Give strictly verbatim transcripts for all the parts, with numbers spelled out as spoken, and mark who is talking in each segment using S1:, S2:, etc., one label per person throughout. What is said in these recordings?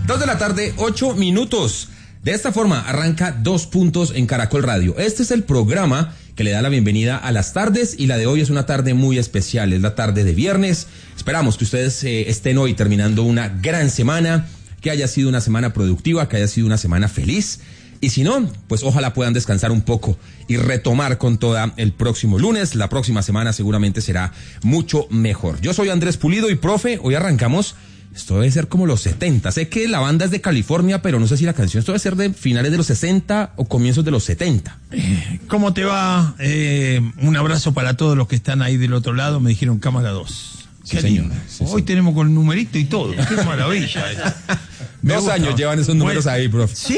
S1: Dos de la tarde, ocho minutos. De esta forma arranca Dos Puntos en Caracol Radio. Este es el programa que le da la bienvenida a las tardes y la de hoy es una tarde muy especial, es la tarde de viernes. Esperamos que ustedes eh, estén hoy terminando una gran semana, que haya sido una semana productiva, que haya sido una semana feliz. Y si no, pues ojalá puedan descansar un poco y retomar con toda el próximo lunes. La próxima semana seguramente será mucho mejor. Yo soy Andrés Pulido y profe, hoy arrancamos. Esto debe ser como los setenta. Sé que la banda es de California, pero no sé si la canción esto debe ser de finales de los sesenta o comienzos de los setenta.
S2: Eh, ¿Cómo te va? Eh, un abrazo para todos los que están ahí del otro lado. Me dijeron cámara dos.
S1: Sí, señor. Sí,
S2: Hoy sí. Tenemos con el numerito y todo. Qué maravilla.
S1: Dos gusta. Años llevan esos números bueno, ahí, profe.
S2: ¿Sí?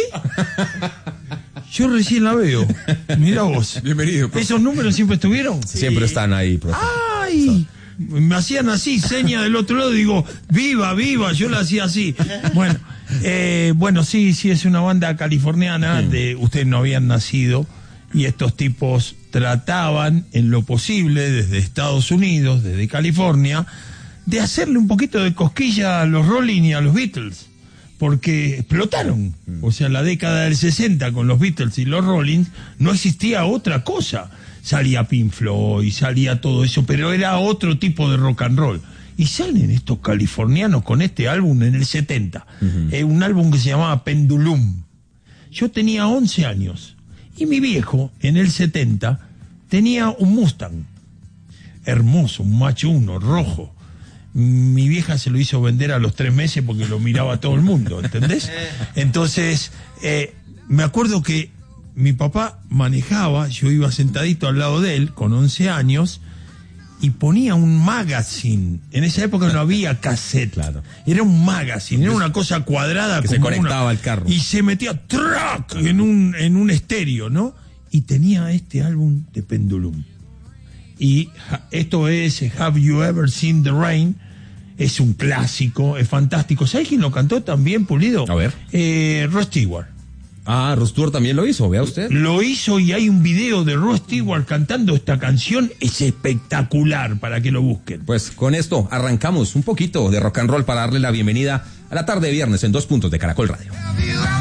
S2: Yo recién la veo. Mira vos.
S1: Bienvenido, profe.
S2: ¿Esos números siempre estuvieron?
S1: Sí. Siempre están ahí, profe.
S2: ¡Ay! Me hacían así, seña del otro lado, digo, viva, viva, yo la hacía así. Bueno, eh, bueno, sí, sí, es una banda californiana, sí. de ustedes no habían nacido, y estos tipos trataban, en lo posible, desde Estados Unidos, desde California, de hacerle un poquito de cosquilla a los Rolling y a los Beatles, porque explotaron. O sea, la década del sesenta con los Beatles y los Rolling no existía otra cosa. Salía Pink Floyd, salía todo eso, pero era otro tipo de rock and roll. Y salen estos californianos con este álbum en el setenta. Uh-huh. Eh, un álbum que se llamaba Pendulum. Yo tenía once años. Y mi viejo, en el setenta, tenía un Mustang. Hermoso, un macho uno, rojo. Mi vieja se lo hizo vender a los tres meses porque lo miraba todo el mundo, ¿entendés? Entonces, eh, me acuerdo que mi papá manejaba, yo iba sentadito al lado de él, con once años, y ponía un magazine. En esa época no había cassette. Claro. Era un magazine, era una cosa cuadrada.
S1: Que
S2: como
S1: se conectaba
S2: una,
S1: al carro.
S2: Y se metía ¡trac! en un, en un estéreo, ¿no? Y tenía este álbum de Pendulum. Y esto es Have You Ever Seen the Rain? Es un clásico, es fantástico. ¿Sabes quién lo cantó también, Pulido?
S1: A ver.
S2: Eh, Rod Stewart.
S1: Ah, Rod Stewart también lo hizo, vea usted.
S2: Lo hizo y hay un video de Rod Stewart cantando esta canción, es espectacular, para que lo busquen.
S1: Pues con esto arrancamos un poquito de rock and roll para darle la bienvenida a la tarde de viernes en Dos Puntos de Caracol Radio.